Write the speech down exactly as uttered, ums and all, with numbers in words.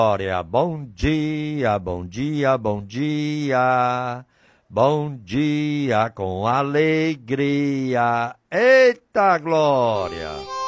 Glória, bom dia, bom dia, bom dia. Bom dia com alegria. Eita, Glória!